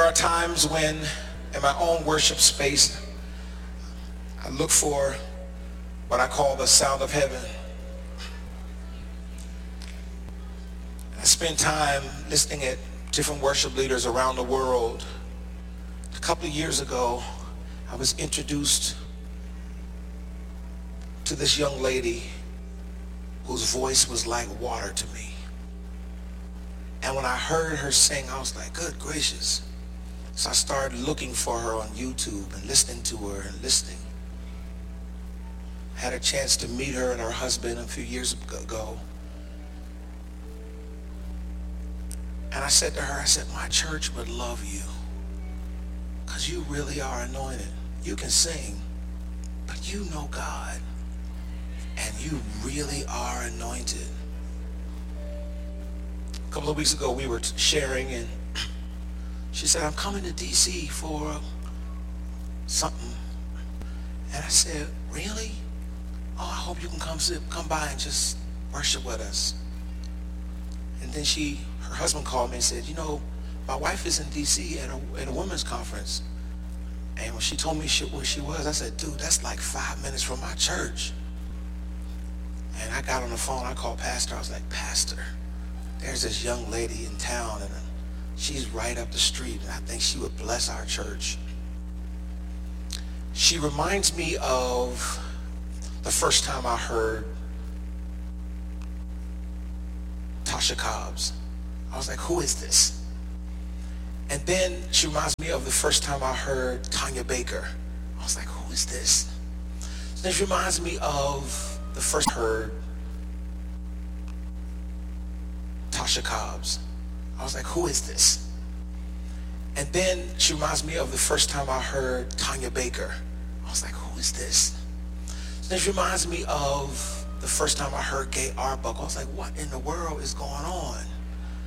are times when, in my own worship space, I look for what I call the sound of heaven. I spend time listening at different worship leaders around the world. A couple of years ago, I was introduced to this young lady whose voice was like water to me. And when I heard her sing, I was like, good gracious. So I started looking for her on YouTube and listening to her and listening. I had a chance to meet her and her husband a few years ago. And I said to her, I said, my church would love you because you really are anointed. You can sing, but you know God, and you really are anointed. A couple of weeks ago, we were sharing, and she said, I'm coming to D.C. for something. And I said, really? Oh, I hope you can come by and just worship with us. And then her husband called me and said, you know, my wife is in D.C. at a women's conference. And when she told me where she was, I said, dude, that's like 5 minutes from my church. And I got on the phone, I called Pastor. I was like, Pastor, there's this young lady in town, and she's right up the street, and I think she would bless our church. She reminds me of the first time I heard Tasha Cobbs. I was like, who is this? And then she reminds me of the first time I heard Tanya Baker. I was like, who is this? Then she reminds me of the first time I heard Tasha Cobbs. I was like, who is this? And then she reminds me of the first time I heard Tanya Baker. I was like, who is this? Then she reminds me of the first time I heard Gay Arbuckle. I was like, what in the world is going on?